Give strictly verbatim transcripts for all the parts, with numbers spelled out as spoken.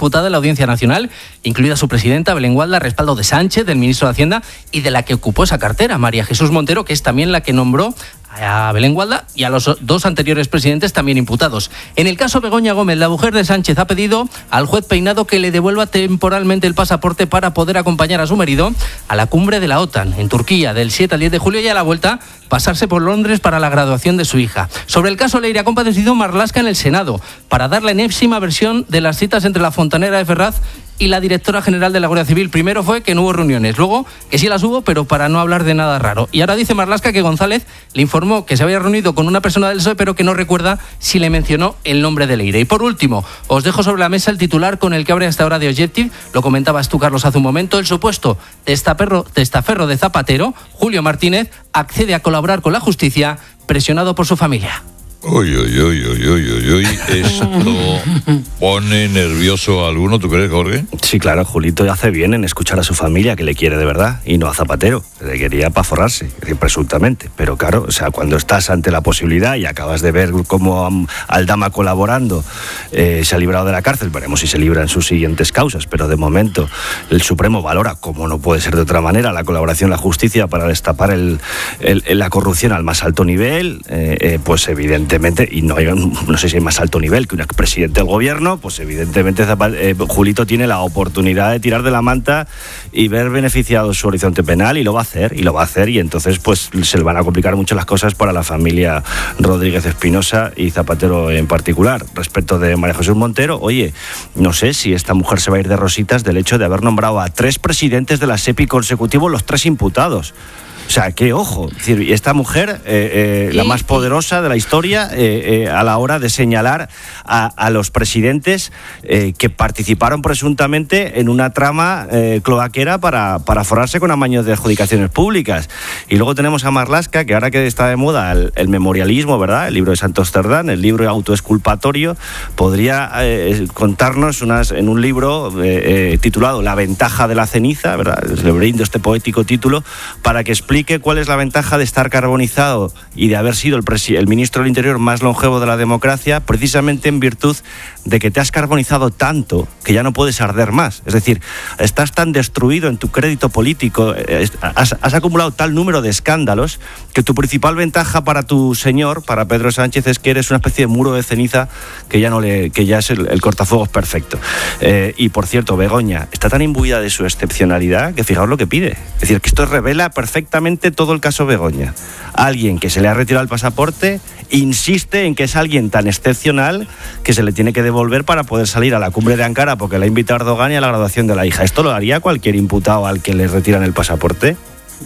imputada en la Audiencia Nacional, incluida su presidenta, Belén Gualda, respaldo de Sánchez, del ministro de Hacienda y de la que ocupó esa cartera, María Jesús Montero, que es también la que nombró a Belén Gualda y a los dos anteriores presidentes también imputados. En el caso Begoña Gómez, la mujer de Sánchez ha pedido al juez Peinado que le devuelva temporalmente el pasaporte para poder acompañar a su marido a la cumbre de la OTAN en Turquía del siete al diez de julio y a la vuelta pasarse por Londres para la graduación de su hija. Sobre el caso Leire ha comparecido Marlaska en el Senado para dar la enésima versión de las citas entre la fontanera de Ferraz y la directora general de la Guardia Civil. Primero fue que no hubo reuniones, luego que sí las hubo, pero para no hablar de nada raro. Y ahora dice Marlaska que González le informó que se había reunido con una persona del P S O E, pero que no recuerda si le mencionó el nombre de Leire. Y por último, os dejo sobre la mesa el titular con el que abre hasta ahora de Objective, lo comentabas tú, Carlos, hace un momento, el supuesto testaferro, testaferro de Zapatero, Julio Martínez, accede a colaborar con la justicia, presionado por su familia. Uy, uy, uy, uy, uy, uy, uy, esto pone nervioso a alguno, ¿tú crees, Jorge? Sí, claro, Julito hace bien en escuchar a su familia, que le quiere de verdad, y no a Zapatero, que le quería para forrarse, presuntamente. Pero claro, o sea, cuando estás ante la posibilidad y acabas de ver cómo um, Aldama colaborando eh, se ha librado de la cárcel, veremos si se libra en sus siguientes causas, pero de momento el Supremo valora, como no puede ser de otra manera, la colaboración en la justicia para destapar el, el, la corrupción al más alto nivel, eh, eh, pues evidentemente y no, hay, no sé si hay más alto nivel que un expresidente del gobierno, pues evidentemente Zapal, eh, Julito tiene la oportunidad de tirar de la manta y ver beneficiado su horizonte penal, y lo va a hacer, y lo va a hacer, y entonces pues se le van a complicar mucho las cosas para la familia Rodríguez Espinosa y Zapatero en particular. Respecto de María Jesús Montero, oye, no sé si esta mujer se va a ir de rositas del hecho de haber nombrado a tres presidentes de la SEPI consecutivos, los tres imputados. O sea, qué ojo. Es decir, esta mujer, eh, eh, la más poderosa de la historia, eh, eh, a la hora de señalar a, a los presidentes eh, que participaron presuntamente en una trama eh, cloaquera para, para forrarse con amaños de adjudicaciones públicas. Y luego tenemos a Marlaska, que ahora que está de moda el, el memorialismo, ¿verdad? El libro de Santos Cerdán, el libro autoexculpatorio, podría eh, contarnos unas, en un libro eh, eh, titulado La ventaja de la ceniza, ¿verdad? Le brindo este poético título para que explique Explique cuál es la ventaja de estar carbonizado y de haber sido el, presi- el ministro del Interior más longevo de la democracia, precisamente en virtud de que te has carbonizado tanto que ya no puedes arder más. Es decir, estás tan destruido en tu crédito político, has, has acumulado tal número de escándalos que tu principal ventaja para tu señor, para Pedro Sánchez, es que eres una especie de muro de ceniza que ya no le, que ya es el, el cortafuegos perfecto. Eh, y por cierto, Begoña está tan imbuida de su excepcionalidad que fijaos lo que pide. Es decir, que esto revela perfectamente todo el caso Begoña. Alguien que se le ha retirado el pasaporte insiste en que es alguien tan excepcional que se le tiene que devolver para poder salir a la cumbre de Ankara porque le ha invitado a Erdogan y a la graduación de la hija. ¿Esto lo haría cualquier imputado al que le retiran el pasaporte?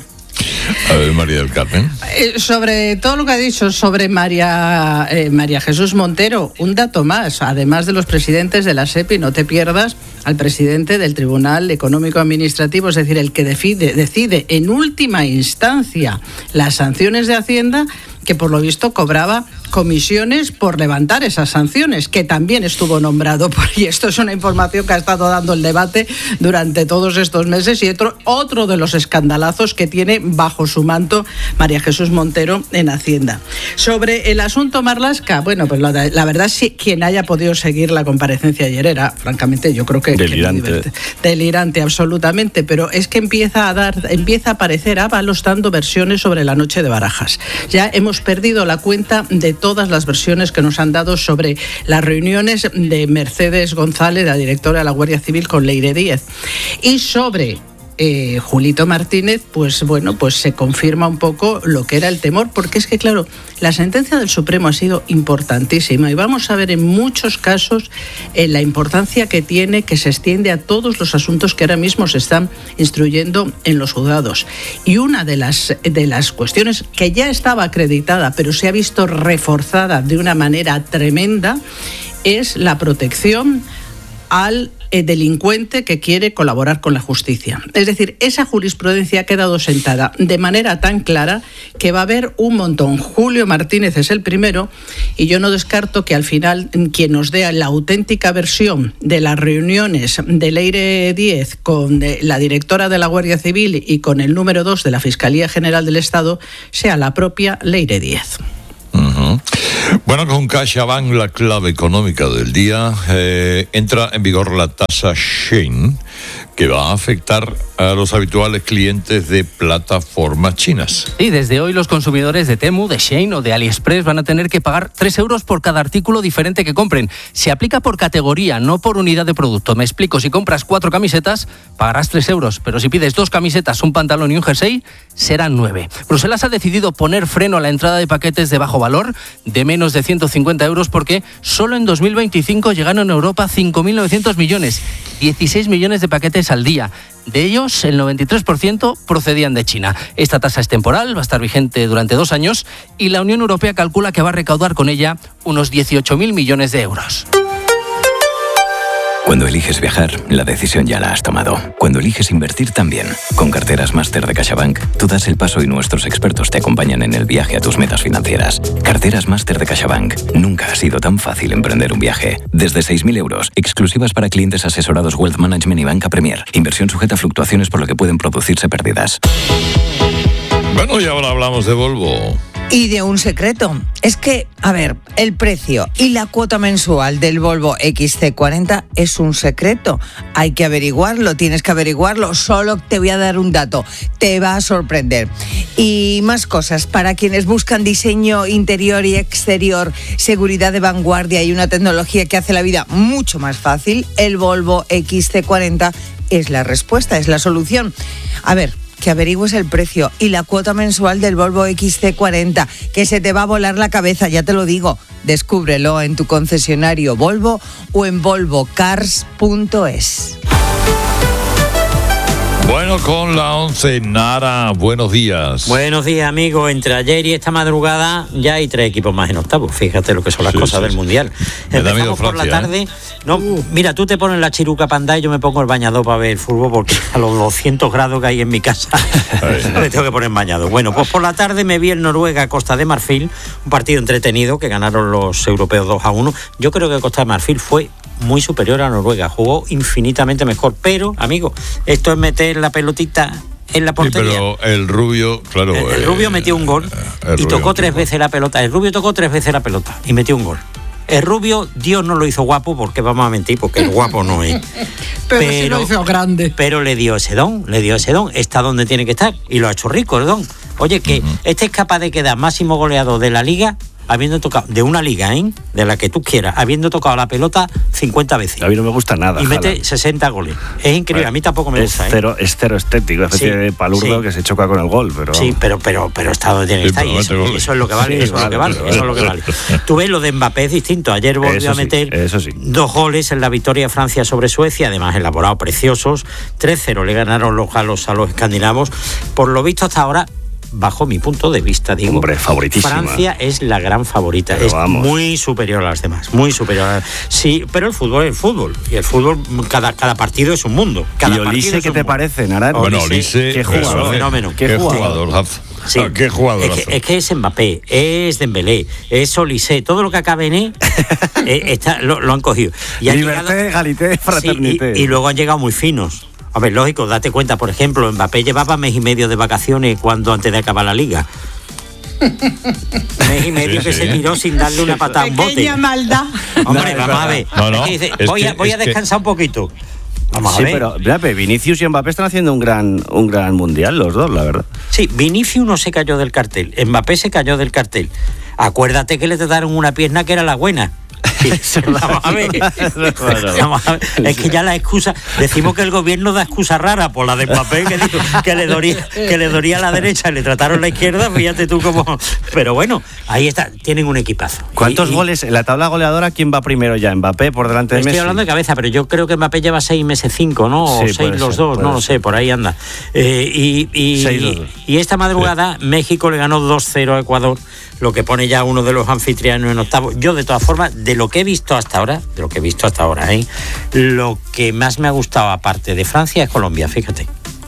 A ver, María del Carmen. Eh, sobre todo lo que ha dicho sobre María, eh, María Jesús Montero, un dato más, además de los presidentes de la SEPI, no te pierdas al presidente del Tribunal Económico Administrativo, es decir, el que decide, decide en última instancia las sanciones de Hacienda, que por lo visto cobraba comisiones por levantar esas sanciones, que también estuvo nombrado por, y esto es una información que ha estado dando el debate durante todos estos meses, y otro, otro de los escandalazos que tiene bajo su manto María Jesús Montero en Hacienda. Sobre el asunto Marlaska, bueno, pues la, la verdad, si quien haya podido seguir la comparecencia ayer era, francamente, yo creo que delirante, que delirante absolutamente, pero es que empieza a dar, empieza a aparecer Ábalos dando versiones sobre la noche de Barajas. Ya hemos perdido la cuenta de todas las versiones que nos han dado sobre las reuniones de Mercedes González, la directora de la Guardia Civil, con Leire Díez, y sobre Eh, Julito Martínez, pues bueno, pues se confirma un poco lo que era el temor, porque es que claro, la sentencia del Supremo ha sido importantísima y vamos a ver en muchos casos eh, la importancia que tiene, que se extiende a todos los asuntos que ahora mismo se están instruyendo en los juzgados. Y una de las, de las cuestiones que ya estaba acreditada, pero se ha visto reforzada de una manera tremenda, es la protección al eh, delincuente que quiere colaborar con la justicia. Es decir, esa jurisprudencia ha quedado sentada de manera tan clara que va a haber un montón. Julio Martínez es el primero, y yo no descarto que al final quien nos dé la auténtica versión de las reuniones de Leire Díez con la directora de la Guardia Civil y con el número dos de la Fiscalía General del Estado sea la propia Leire Díez. Uh-huh. Uh-huh. Bueno, con CaixaBank, la clave económica del día, eh, entra en vigor la tasa Shein, que va a afectar a los habituales clientes de plataformas chinas. Sí, desde hoy los consumidores de Temu, de Shein o de AliExpress van a tener que pagar tres euros por cada artículo diferente que compren. Se aplica por categoría, no por unidad de producto. Me explico, si compras cuatro camisetas, pagarás tres euros, pero si pides dos camisetas, un pantalón y un jersey, serán nueve. Bruselas ha decidido poner freno a la entrada de paquetes de bajo valor, de menos de ciento cincuenta euros, porque solo en dos mil veinticinco llegaron a Europa cinco mil novecientos millones, dieciséis millones de paquetes al día. De ellos, el noventa y tres por ciento procedían de China. Esta tasa es temporal, va a estar vigente durante dos años y la Unión Europea calcula que va a recaudar con ella unos dieciocho mil millones de euros. Cuando eliges viajar, la decisión ya la has tomado. Cuando eliges invertir también. Con Carteras Máster de CaixaBank, tú das el paso y nuestros expertos te acompañan en el viaje a tus metas financieras. Carteras Máster de CaixaBank. Nunca ha sido tan fácil emprender un viaje. Desde seis mil euros, exclusivas para clientes asesorados Wealth Management y Banca Premier. Inversión sujeta a fluctuaciones por lo que pueden producirse pérdidas. Bueno, y ahora hablamos de Volvo. Y de un secreto. Es que, a ver, el precio y la cuota mensual del Volvo X C cuarenta es un secreto. Hay que averiguarlo, tienes que averiguarlo. Solo te voy a dar un dato. Te va a sorprender. Y más cosas. Para quienes buscan diseño interior y exterior, seguridad de vanguardia y una tecnología que hace la vida mucho más fácil, el Volvo X C cuarenta es la respuesta, es la solución. A ver, que averigües el precio y la cuota mensual del Volvo X C cuarenta, que se te va a volar la cabeza, ya te lo digo. Descúbrelo en tu concesionario Volvo o en volvo cars punto es. Bueno, con la once, Nara, buenos días. Buenos días, amigos. Entre ayer y esta madrugada ya hay tres equipos más en octavos. Fíjate lo que son las sí, cosas sí, del sí. Mundial. Me da miedo Empezamos por Francia, la tarde. ¿eh? No, uh. Mira, tú te pones la chiruca panda y yo me pongo el bañador para ver el fútbol porque a los doscientos grados que hay en mi casa me tengo que poner bañado. Bueno, pues por la tarde me vi el Noruega-Costa de Marfil, un partido entretenido que ganaron los europeos dos a uno. Yo creo que Costa de Marfil fue muy superior a Noruega, jugó infinitamente mejor, pero, amigo, esto es meter la pelotita en la portería. Sí, pero el Rubio, claro. El, el eh, Rubio metió un gol y tocó tres veces la pelota. El Rubio tocó tres veces la pelota y metió un gol. El Rubio, Dios no lo hizo guapo, porque vamos a mentir, porque el guapo no es. pero, pero sí lo hizo grande. Pero le dio ese don, le dio ese don, está donde tiene que estar y lo ha hecho rico el don. Oye, que uh-huh. este es capaz de quedar máximo goleador de la liga, habiendo tocado, de una liga, ¿eh? De la que tú quieras, habiendo tocado la pelota cincuenta veces. A mí no me gusta nada. Y mete Haaland. sesenta goles. Es increíble, bueno, a mí tampoco me es gusta. Cero, ¿eh? Es cero estético, es especie sí, de palurdo sí. que se choca con el gol. Pero... Sí, pero, pero, pero está donde tiene que estar. Y eso, eso es lo que vale, sí, eso vale, es lo que vale, vale eso es lo que vale. Tú ves, lo de Mbappé es distinto. Ayer volvió eso a meter sí, sí. dos goles en la victoria de Francia sobre Suecia, además elaborados, preciosos. tres cero le ganaron los galos a los escandinavos. Por lo visto hasta ahora, bajo mi punto de vista, digo, hombre, favoritísima. Francia es la gran favorita, pero es vamos. muy superior a las demás, muy superior a... Sí, pero el fútbol es el fútbol, y el fútbol, cada, cada partido es un mundo. Cada ¿Y Olise qué te mundo. parece, Nara? Bueno, Olise, qué jugador, es fenómeno. Qué, qué jugador. jugador. Sí. Ah, qué jugador. Es que, es que es Mbappé, es Dembélé, es Olise, todo lo que acabe en E, eh, está, lo, lo han cogido. Y Liberté, llegado, Galité, Fraternité. Sí, y, y luego han llegado muy finos. A ver, lógico, date cuenta, por ejemplo, Mbappé llevaba mes y medio de vacaciones cuando antes de acabar la liga. Mes y medio sí, que sí. se tiró sin darle una patada a un bote. Pequeña maldad. Hombre, no, vamos a ver. No, no, es que dice, es voy, que, a, voy a descansar que... un poquito. Vamos sí, a ver. pero Mbappé, Vinicius y Mbappé están haciendo un gran, un gran mundial, los dos, la verdad. Sí, Vinicius no se cayó del cartel, Mbappé se cayó del cartel. Acuérdate que le trataron una pierna que era la buena. Sí, vamos a ver. Vamos a ver. Es que ya la excusa, decimos que el gobierno da excusa rara por la de Mbappé, que, dijo, que le doría, que le doría a la derecha y le trataron la izquierda, fíjate tú cómo. Pero bueno, ahí está, tienen un equipazo. ¿Cuántos y, y... goles en la tabla goleadora? ¿Quién va primero ya? ¿Mbappé por delante de Estoy Messi? Estoy hablando de cabeza, pero yo creo que Mbappé lleva seis meses cinco, ¿no? O sí, seis los ser, dos, no lo sé, por ahí anda. Eh, y, y, seis, dos, dos. y esta madrugada sí. México le ganó dos cero a Ecuador, lo que pone ya uno de los anfitriones en octavo. Yo, de todas formas, de lo que he visto hasta ahora, de lo que he visto hasta ahora, ¿eh? Lo que más me ha gustado, aparte de Francia, es Colombia, fíjate.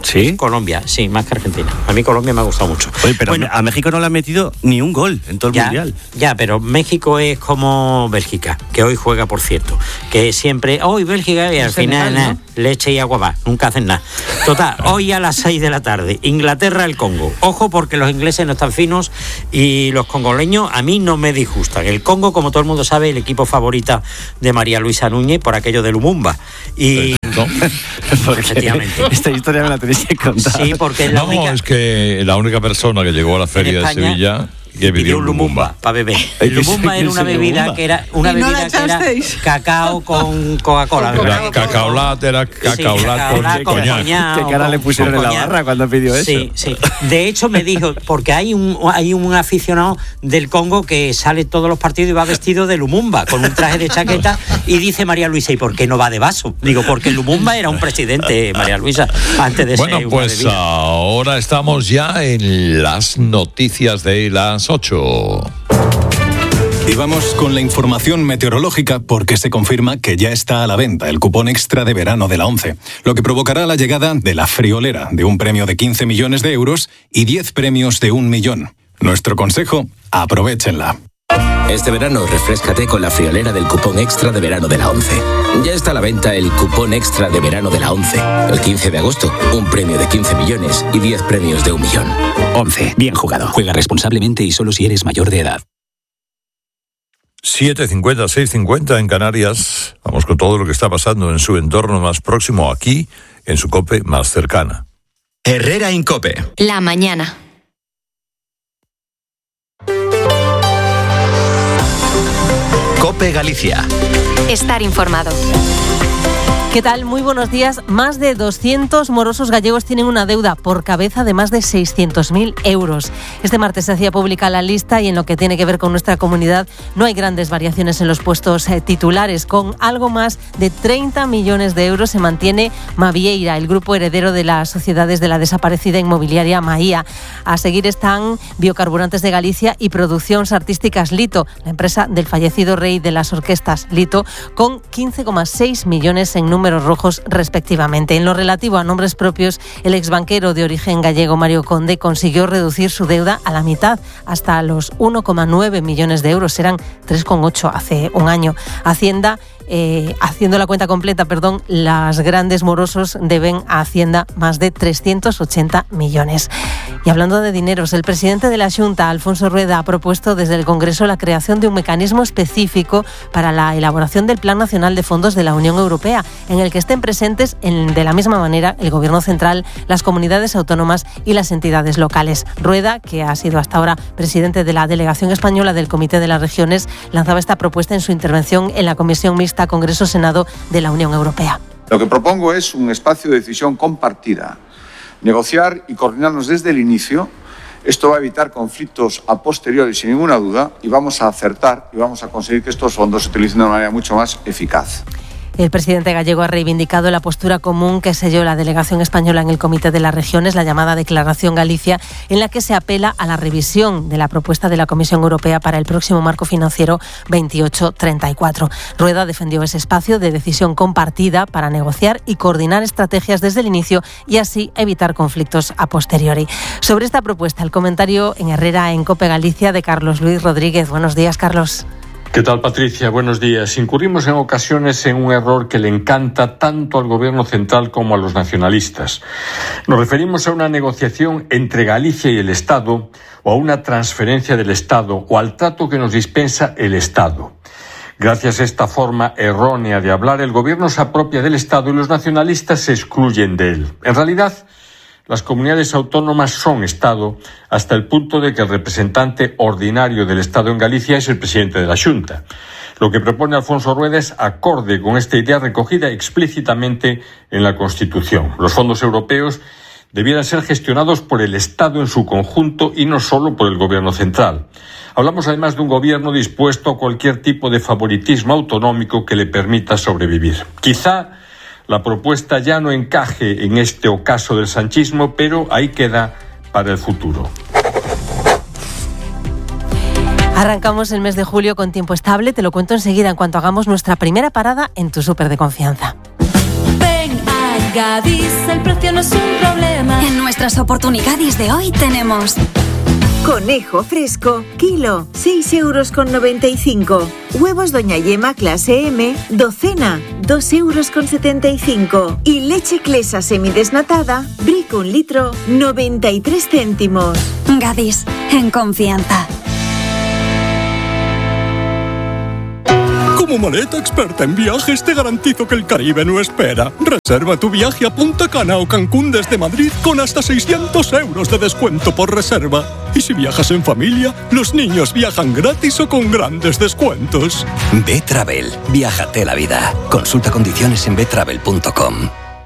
¿Sí? Colombia, sí, más que Argentina. A mí Colombia me ha gustado mucho. Oye, pero bueno, a México no le ha metido ni un gol en todo el ya, Mundial. Ya, pero México es como Bélgica, que hoy juega, por cierto, que siempre, hoy Bélgica, y al final, nada, ¿no? Leche y agua va, nunca hacen nada. Total, hoy a las seis de la tarde, Inglaterra, el Congo. Ojo, porque los ingleses no están finos y los congoleños a mí no me disgustan. El Congo, como todo el mundo sabe, el equipo favorita de María Luisa Núñez por aquello de Lumumba. Y ¿no? Efectivamente. Esta historia me la tenéis que contar. Sí, porque es la no, única... es que la única persona que llegó a la feria de Sevilla y pidió un Lumumba para beber. El Lumumba era una bebida que era una ¿Y no bebida la que era cacao con Coca-Cola. Era cacaolat, era cacaolat sí, con, con coñac. ¿Qué cara le pusieron en la barra cuando pidió eso? Sí, sí. De hecho me dijo, porque hay un hay un aficionado del Congo que sale todos los partidos y va vestido de Lumumba, con un traje de chaqueta, y dice María Luisa, ¿y por qué no va de vaso? Digo, porque Lumumba era un presidente, María Luisa, antes de bueno, ser una pues bebida. Ahora estamos ya en las noticias de las ocho. Y vamos con la información meteorológica porque se confirma que ya está a la venta el cupón extra de verano de la ONCE, lo que provocará la llegada de la friolera de un premio de quince millones de euros y diez premios de un millón. Nuestro consejo, aprovéchenla. Este verano refréscate con la friolera del cupón extra de verano de la ONCE. Ya está a la venta el cupón extra de verano de la ONCE. El quince de agosto, un premio de quince millones y diez premios de un millón. ONCE, bien jugado. Juega responsablemente y solo si eres mayor de edad. siete cincuenta, seis cincuenta en Canarias. Vamos con todo lo que está pasando en su entorno más próximo, aquí, en su COPE más cercana. Herrera en COPE. La mañana. COPE Galicia. Estar informado. ¿Qué tal? Muy buenos días. Más de doscientos morosos gallegos tienen una deuda por cabeza de más de seiscientos mil euros. Este martes se hacía pública la lista y en lo que tiene que ver con nuestra comunidad no hay grandes variaciones en los puestos eh, titulares. Con algo más de treinta millones de euros se mantiene Mavieira, el grupo heredero de las sociedades de la desaparecida inmobiliaria Maía. A seguir están Biocarburantes de Galicia y Producciones Artísticas Lito, la empresa del fallecido rey de las orquestas Lito, con quince coma seis millones en números números rojos respectivamente. En lo relativo a nombres propios, el exbanquero de origen gallego Mario Conde consiguió reducir su deuda a la mitad, hasta los uno coma nueve millones de euros, eran tres coma ocho hace un año. Hacienda Eh, haciendo la cuenta completa, perdón, las grandes morosos deben a Hacienda más de trescientos ochenta millones. Y hablando de dineros, el presidente de la Xunta, Alfonso Rueda, ha propuesto desde el Congreso la creación de un mecanismo específico para la elaboración del Plan Nacional de Fondos de la Unión Europea, en el que estén presentes en, de la misma manera el Gobierno central, las comunidades autónomas y las entidades locales. Rueda, que ha sido hasta ahora presidente de la Delegación Española del Comité de las Regiones, lanzaba esta propuesta en su intervención en la Comisión Mixta Congreso-Senado de la Unión Europea. Lo que propongo es un espacio de decisión compartida, negociar y coordinarnos desde el inicio. Esto va a evitar conflictos a posteriori sin ninguna duda y vamos a acertar y vamos a conseguir que estos fondos se utilicen de una manera mucho más eficaz. El presidente gallego ha reivindicado la postura común que selló la delegación española en el Comité de las Regiones, la llamada Declaración Galicia, en la que se apela a la revisión de la propuesta de la Comisión Europea para el próximo marco financiero veintiocho treinta y cuatro. Rueda defendió ese espacio de decisión compartida para negociar y coordinar estrategias desde el inicio y así evitar conflictos a posteriori. Sobre esta propuesta, el comentario en Herrera en COPE Galicia de Carlos Luis Rodríguez. Buenos días, Carlos. ¿Qué tal, Patricia? Buenos días. Incurrimos en ocasiones en un error que le encanta tanto al Gobierno central como a los nacionalistas. Nos referimos a una negociación entre Galicia y el Estado, o a una transferencia del Estado, o al trato que nos dispensa el Estado. Gracias a esta forma errónea de hablar, el Gobierno se apropia del Estado y los nacionalistas se excluyen de él. En realidad, las comunidades autónomas son Estado hasta el punto de que el representante ordinario del Estado en Galicia es el presidente de la Xunta. Lo que propone Alfonso Rueda es acorde con esta idea recogida explícitamente en la Constitución. Los fondos europeos debieran ser gestionados por el Estado en su conjunto y no solo por el Gobierno central. Hablamos además de un gobierno dispuesto a cualquier tipo de favoritismo autonómico que le permita sobrevivir. Quizá la propuesta ya no encaje en este ocaso del sanchismo, pero ahí queda para el futuro. Arrancamos el mes de julio con tiempo estable. Te lo cuento enseguida en cuanto hagamos nuestra primera parada en tu súper de confianza. Ven Gadis, el precio no es un problema. En nuestras oportunidades de hoy tenemos conejo fresco, kilo, seis euros con noventa y cinco. Huevos Doña Yema clase M, docena, dos euros con setenta y cinco. Y leche Clesa semidesnatada, Brick un litro, noventa y tres céntimos. Gadis, en confianza. Como maleta experta en viajes, te garantizo que el Caribe no espera. Reserva tu viaje a Punta Cana o Cancún desde Madrid con hasta seiscientos euros de descuento por reserva. Y si viajas en familia, los niños viajan gratis o con grandes descuentos. B-Travel. Viájate la vida. Consulta condiciones en b travel punto com.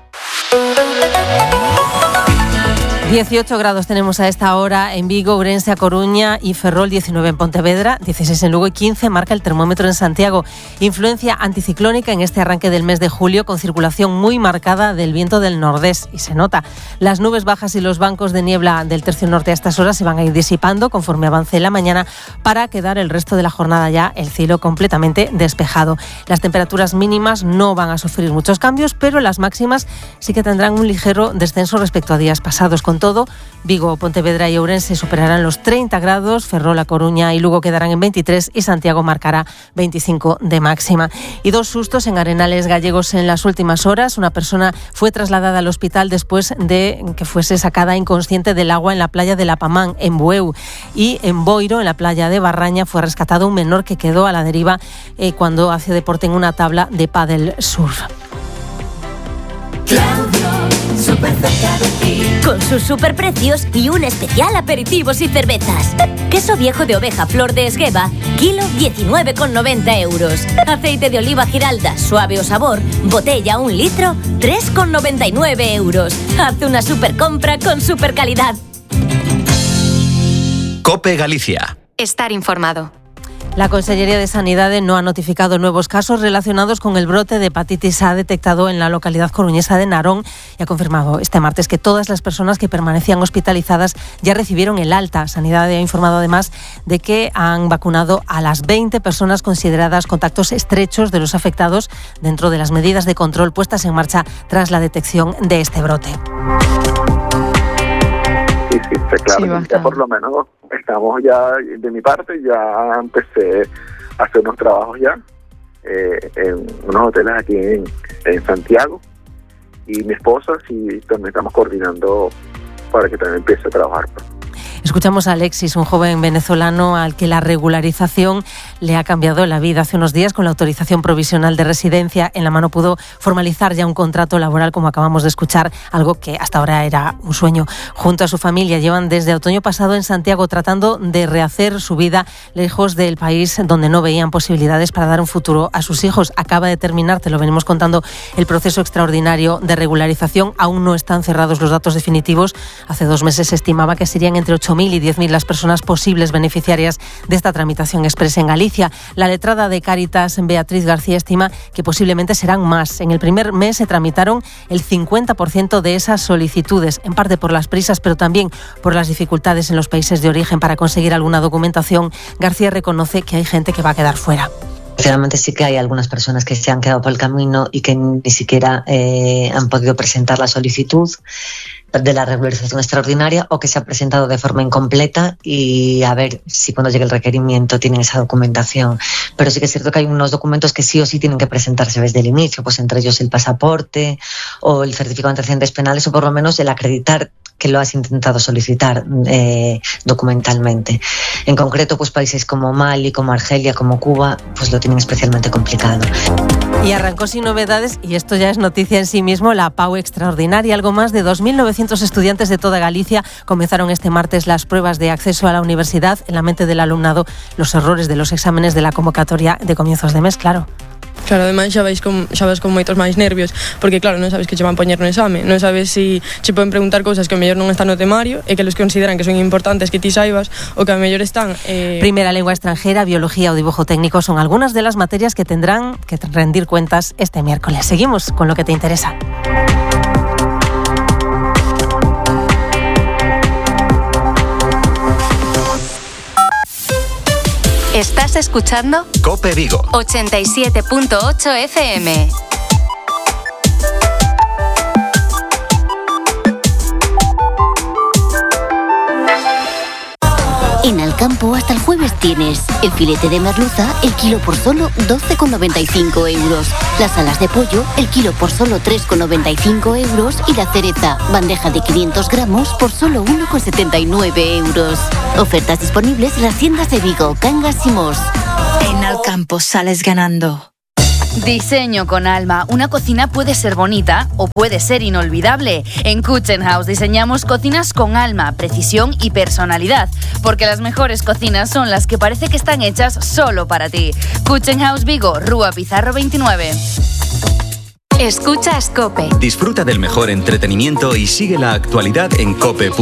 dieciocho grados tenemos a esta hora en Vigo, Ourense, A Coruña y Ferrol, diecinueve en Pontevedra, dieciséis en Lugo y quince marca el termómetro en Santiago. Influencia anticiclónica en este arranque del mes de julio con circulación muy marcada del viento del nordés y se nota. Las nubes bajas y los bancos de niebla del tercio norte a estas horas se van a ir disipando conforme avance la mañana para quedar el resto de la jornada ya el cielo completamente despejado. Las temperaturas mínimas no van a sufrir muchos cambios, pero las máximas sí que tendrán un ligero descenso respecto a días pasados. Con todo, Vigo, Pontevedra y Ourense superarán los treinta grados, Ferrol, A Coruña y Lugo quedarán en veintitrés y Santiago marcará veinticinco de máxima. Y dos sustos en Arenales gallegos en las últimas horas. Una persona fue trasladada al hospital después de que fuese sacada inconsciente del agua en la playa de La Pamán, en Bueu. Y en Boiro, en la playa de Barraña, fue rescatado un menor que quedó a la deriva eh, cuando hacía deporte en una tabla de pádel surf. Súper cerca de ti. Con sus superprecios y un especial aperitivos y cervezas. Queso viejo de oveja Flor de Esgueva, kilo diecinueve con noventa euros. Aceite de oliva Giralda, suave o sabor, botella un litro, tres con noventa y nueve euros. Haz una super compra con super calidad. COPE Galicia. Estar informado. La Consellería de Sanidad no ha notificado nuevos casos relacionados con el brote de hepatitis A detectado en la localidad coruñesa de Narón y ha confirmado este martes que todas las personas que permanecían hospitalizadas ya recibieron el alta. Sanidad ha informado además de que han vacunado a las veinte personas consideradas contactos estrechos de los afectados dentro de las medidas de control puestas en marcha tras la detección de este brote. Sí, sí, claro, sí, ya por lo menos estamos ya, de mi parte, ya empecé a hacer unos trabajos ya eh, en unos hoteles aquí en, en Santiago y mi esposa sí también estamos coordinando para que también empiece a trabajar. Escuchamos a Alexis, un joven venezolano al que la regularización le ha cambiado la vida. Hace unos días, con la autorización provisional de residencia en la mano, pudo formalizar ya un contrato laboral, como acabamos de escuchar, algo que hasta ahora era un sueño. Junto a su familia llevan desde otoño pasado en Santiago tratando de rehacer su vida lejos del país donde no veían posibilidades para dar un futuro a sus hijos. Acaba de terminar, te lo venimos contando, el proceso extraordinario de regularización. Aún no están cerrados los datos definitivos. Hace dos meses se estimaba que serían entre ocho mil y diez mil las personas posibles beneficiarias de esta tramitación expresa en Galicia. La letrada de Cáritas, Beatriz García, estima que posiblemente serán más. En el primer mes se tramitaron el cincuenta por ciento de esas solicitudes, en parte por las prisas, pero también por las dificultades en los países de origen para conseguir alguna documentación. García reconoce que hay gente que va a quedar fuera. Realmente sí que hay algunas personas que se han quedado por el camino y que ni siquiera eh, han podido presentar la solicitud de la regularización extraordinaria o que se ha presentado de forma incompleta y a ver si cuando llegue el requerimiento tienen esa documentación. Pero sí que es cierto que hay unos documentos que sí o sí tienen que presentarse desde el inicio, pues entre ellos el pasaporte o el certificado de antecedentes penales o por lo menos el acreditar que lo has intentado solicitar eh, documentalmente. En concreto, pues países como Mali, como Argelia, como Cuba, pues lo tienen especialmente complicado. Y arrancó sin novedades, y esto ya es noticia en sí mismo, la PAU extraordinaria. Algo más de dos mil novecientos estudiantes de toda Galicia comenzaron este martes las pruebas de acceso a la universidad. En la mente del alumnado, los errores de los exámenes de la convocatoria de comienzos de mes, claro. Claro, ademais xa vais con, xa vas con moitos máis nervios, porque claro, non sabes que che van poñer no exame, non sabes si che poden preguntar cousas que ao mellor non están no temario e que los consideran que son importantes que ti saibas o que ao mellor están... Eh... Primera lengua extranjera, biología o dibujo técnico son algunas de las materias que tendrán que rendir cuentas este miércoles. Seguimos con lo que te interesa. Estás escuchando COPE Vigo ochenta y siete punto ocho F M. jueves tienes el filete de merluza, el kilo por solo doce con noventa y cinco euros. Las alas de pollo, el kilo por solo tres con noventa y cinco euros. Y la cereza, bandeja de quinientos gramos por solo uno con setenta y nueve euros. Ofertas disponibles en las tiendas de Vigo, Cangas y Mos. En Alcampo sales ganando. Diseño con alma. Una cocina puede ser bonita o puede ser inolvidable. En Kitchen House diseñamos cocinas con alma, precisión y personalidad, porque las mejores cocinas son las que parece que están hechas solo para ti. Kitchen House Vigo, Rúa Pizarro veintinueve. Escuchas COPE. Disfruta del mejor entretenimiento y sigue la actualidad en cope punto es.